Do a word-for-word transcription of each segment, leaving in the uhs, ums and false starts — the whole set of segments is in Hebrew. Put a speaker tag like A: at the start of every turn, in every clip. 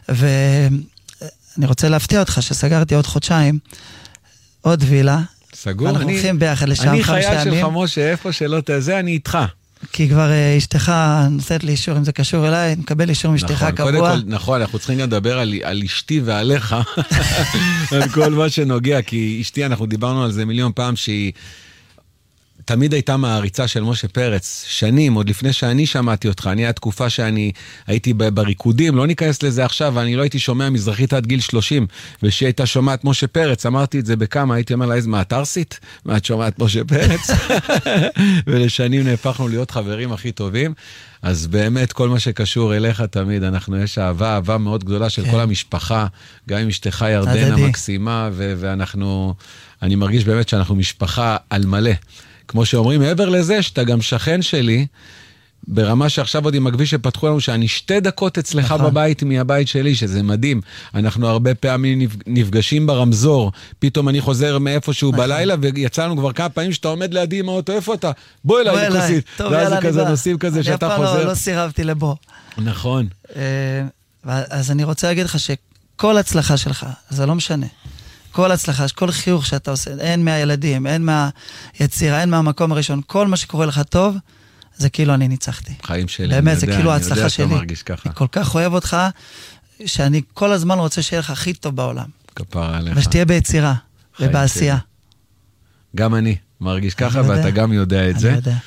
A: ואני רוצה להפתיע אותך שסגרתי עוד חודשיים, עוד וילה.
B: סגור,
A: אנחנו
B: אני,
A: הולכים ביחד לשם
B: אני
A: חמישה
B: חייל
A: ימים.
B: שלך, משה, איפה שלא תזה, אני איתך.
A: כי כבר uh, אשתך נותנת לי אישור, אם זה קשור אליי, נקבל אישור מאשתך
B: נכון,
A: קבוע.
B: קודם כל, נכון, אנחנו צריכים גם לדבר על, על אשתי ועליך, על כל מה שנוגע, כי אשתי, אנחנו דיברנו על זה מיליון פעם, שהיא תמיד הייתה מעריצה של משה פרץ, שנים, עוד לפני שאני שמעתי אותך, אני הייתה תקופה שאני הייתי בריקודים, לא ניכנס לזה עכשיו, ואני לא הייתי שומע מזרחית עד גיל שלושים, ושהיא הייתה שומעת משה פרץ, אמרתי את זה בכמה, הייתי אומר לה, איזה מה, את ארסית? מה, את שומעת משה פרץ? ולשנים נהפכנו להיות חברים הכי טובים, אז באמת כל מה שקשור אליך תמיד, אנחנו יש אהבה, אהבה מאוד גדולה של כל המשפחה, גם עם אשתך ירדן המקסימה, ואנחנו, אני מרגיש באמת שאנחנו משפחה על מלא. כמו שאומרים, מעבר לזה, שאתה גם שכן שלי, ברמה שעכשיו עוד עם הכביש שפתחו לנו, שאני שתי דקות אצלך בבית מהבית שלי, שזה מדהים. אנחנו הרבה פעמים נפגשים ברמזור, פתאום אני חוזר מאיפשהו בלילה, ויצאנו כבר כמה פעמים שאתה עומד לידי עם האוטו, איפה אתה? בוא אליי לכוסית. ואז זה כזה נושאים כזה שאתה חוזר.
A: אני לא סירבתי לבוא.
B: נכון.
A: אז אני רוצה להגיד לך שכל הצלחה שלך, זה לא משנה. כל הצלחה, כל חיוך שאתה עושה, אין מהילדים, אין מהיצירה, אין מהמקום הראשון, כל מה שקורה לך טוב, זה כאילו אני ניצחתי.
B: חיים שלי.
A: באמת, זה כאילו ההצלחה שלי.
B: אני מרגיש ככה.
A: אני כל כך אוהב אותך, שאני כל הזמן רוצה שיהיה לך הכי טוב בעולם.
B: כפרה עליך.
A: ושתהיה ביצירה, ובעשייה.
B: גם אני מרגיש ככה, ואתה גם יודע את זה.
A: אני יודע.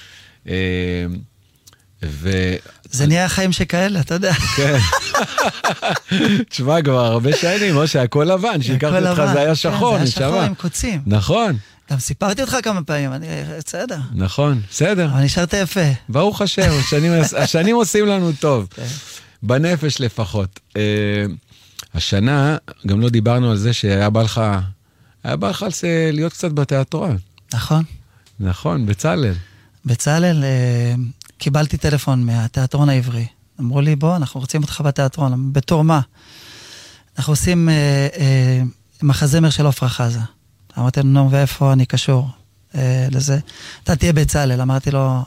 B: ו...
A: זה נהיה החיים שכאלה, אתה יודע.
B: כן. תשמע, כבר הרבה שנים, או שהכל לבן, שיקחתי אותך, זה היה שחור,
A: זה היה שחור עם קוצים.
B: נכון.
A: גם סיפרתי אותך כמה פעמים, אני, בסדר.
B: נכון, בסדר.
A: אבל נשארת יפה.
B: ברוך השם, השנים עושים לנו טוב. בנפש לפחות. השנה, גם לא דיברנו על זה שהיה בא לך, היה בא לך להיות קצת בתיאטרון.
A: נכון.
B: נכון, בצלאל.
A: בצלאל, קיבלתי טלפון מהתיאטרון העברי. אמרו לי, בוא, אנחנו רוצים אותך בתיאטרון. בתור מה? אנחנו עושים אה, אה, מחזמר של עופרה חזה. אמרתי לו, נו, ואיפה אני קשור אה, לזה? אתה תהיה בצלאל. אמרתי לו,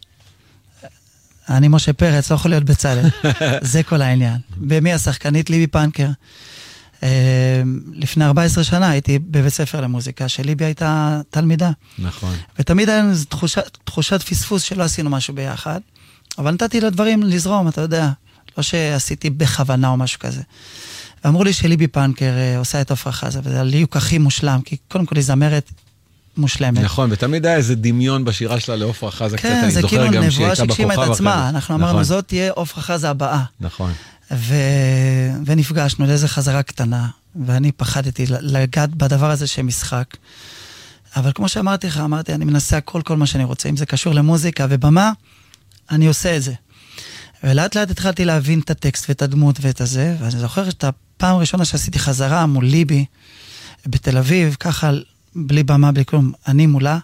A: אני משה פרץ, לא יכול להיות בצלאל. זה כל העניין. במי השחקנית? ליבי פנקר. אה, לפני ארבע עשרה שנה הייתי בבית ספר למוזיקה, שליבי הייתה תלמידה.
B: נכון.
A: ותמיד היה לנו תחושת, תחושת פספוס שלא עשינו משהו ביחד, אבל נתתי לדברים לזרום, אתה יודע, לא שעשיתי בכוונה או משהו כזה. ואמרו לי שליבי פנקר אה, עושה את עופרה חזה, וזה הליוק הכי מושלם, כי קודם כל היא זמרת מושלמת.
B: נכון, ותמיד היה איזה דמיון בשירה שלה לעופרה חזה,
A: כן,
B: קצת,
A: זה
B: אני
A: כאילו
B: זוכר גם
A: נבואה
B: שהייתה
A: שהגשימה את
B: בכוכב
A: עצמה,
B: אחרת.
A: אנחנו
B: נכון.
A: אמרנו, זאת תהיה עופרה חזה הבאה.
B: נכון.
A: ו... ונפגשנו לאיזה חזרה קטנה, ואני פחדתי לגעת בדבר הזה שמשחק. אבל כמו שאמרתי לך, אמרתי, אני מנסה הכל, כל מה שאני רוצה. אם זה קשור למוזיקה ובמה, אני עושה את זה. ולאט לאט התחלתי להבין את הטקסט ואת הדמות ואת הזה, ואני זוכר שאת הפעם הראשונה שעשיתי חזרה מול ליבי, בתל אביב, ככה, בלי במה, בלי כלום, אני מולה,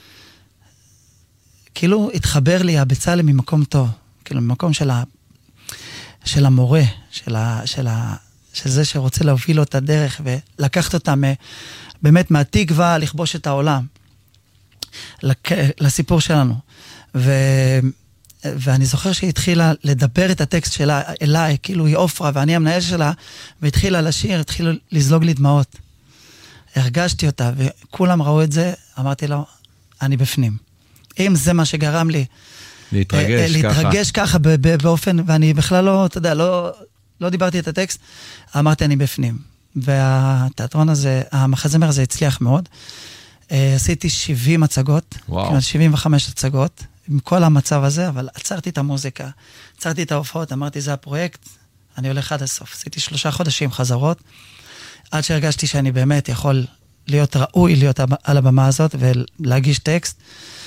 A: כאילו התחבר לי הבצלאל ממקום טוב, כאילו ממקום של, ה, של המורה, של, ה, של, ה, של זה שרוצה להוביל לו את הדרך, ולקחת אותה מ... באמת מהתקווה לכבוש את העולם, לק... לסיפור שלנו. ו... ואני זוכר שהיא התחילה לדבר את הטקסט שלה אליי, כאילו היא עופרה, ואני המנהל שלה, והתחילה לשיר, התחילה לזלוג לי דמעות. הרגשתי אותה, וכולם ראו את זה, אמרתי לו, אני בפנים. אם זה מה שגרם לי,
B: להתרגש,
A: להתרגש ככה, ככה באופן, ואני בכלל לא, אתה יודע, לא, לא דיברתי את הטקסט, אמרתי אני בפנים. והתיאטרון הזה, המחזמר הזה הצליח מאוד. עשיתי שבעים הצגות, כמעט שבעים וחמש הצגות, עם כל המצב הזה, אבל עצרתי את המוזיקה, עצרתי את ההופעות, אמרתי, זה הפרויקט, אני הולך עד הסוף. עשיתי שלושה חודשים חזרות, עד שהרגשתי שאני באמת יכול להיות ראוי, להיות על הבמה הזאת, ולהגיש טקסט.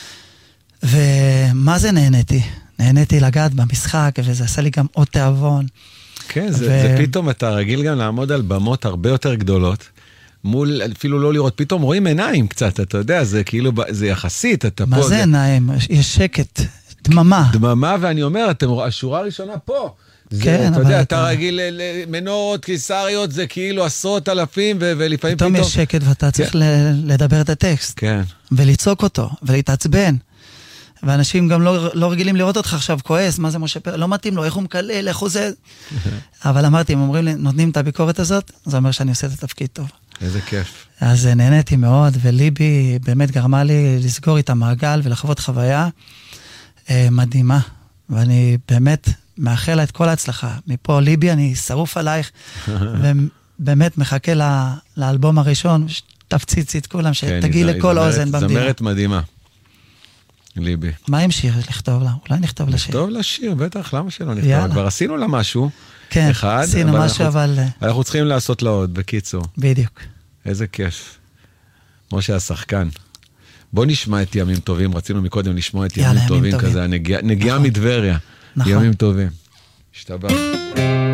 A: ומה זה נהניתי? נהניתי לגעת במשחק, וזה עשה לי גם עוד תיאבון.
B: כן, זה, ו... זה פתאום, אתה רגיל גם לעמוד על במות הרבה יותר גדולות, מול, אפילו לא לראות, פתאום רואים עיניים קצת, אתה יודע, זה כאילו, זה יחסית, אתה
A: מה
B: פה.
A: מה זה עיניים? יש שקט, דממה.
B: דממה, ואני אומר, אתם, השורה הראשונה פה. זה,
A: כן,
B: אתה יודע,
A: אתה...
B: אתה רגיל למנורות, קיסריות, זה כאילו עשרות אלפים, ו- ולפעמים פתאום...
A: פתאום יש שקט, ואתה צריך כן. לדבר את הטקסט.
B: כן.
A: ולצעוק אותו, ולהתעצבן. ואנשים גם לא, לא רגילים לראות אותך עכשיו כועס, מה זה משה פרץ, לא מתאים לו, איך הוא מקלל, איך הוא זה. אבל אמרתי, הם אומרים לי, נותנים את הביקורת הזאת, זה אומר שאני עושה את התפקיד טוב.
B: איזה כיף.
A: אז נהניתי מאוד, וליבי באמת גרמה לי לסגור את המעגל ולחוות חוויה אה, מדהימה. ואני באמת מאחל לה את כל ההצלחה. מפה, ליבי, אני שרוף עלייך, ובאמת מחכה לה, לאלבום הראשון, תפציצי את כולם, שתגיעי כן, לכל אוזן במדינה.
B: זמרת מדהימה, ליבי.
A: מה עם שיר לכתוב לה? אולי נכתוב לה שיר.
B: נכתוב לה שיר, בטח, למה שלא נכתוב לה? כבר עשינו לה משהו,
A: כן,
B: אחד,
A: עשינו
B: אבל
A: משהו,
B: אנחנו,
A: אבל...
B: אנחנו צריכים לעשות לה עוד, בקיצור.
A: בדיוק.
B: איזה כיף. משה השחקן. בוא נשמע את ימים טובים, רצינו מקודם לשמוע את ימים טובים כזה, נגיעה מדבריה, ימים טובים. השתבח.